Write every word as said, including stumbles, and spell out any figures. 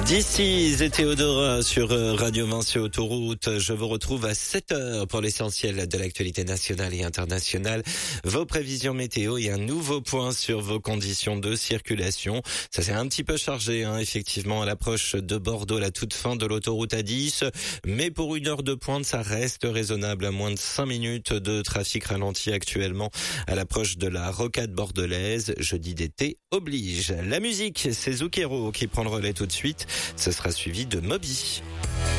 D'ici et Théodora sur Radio Vinci Autoroute. Je vous retrouve à sept heures pour l'essentiel de l'actualité nationale et internationale. Vos prévisions météo et un nouveau point sur vos conditions de circulation. Ça s'est un petit peu chargé, hein, effectivement, à l'approche de Bordeaux, la toute fin de l'autoroute A dix. Mais pour une heure de pointe, ça reste raisonnable à moins de cinq minutes de trafic ralenti actuellement à l'approche de la rocade bordelaise. Jeudi d'été oblige. La musique, c'est Zucchero qui prend le relais tout de suite. Ce sera suivi de Moby.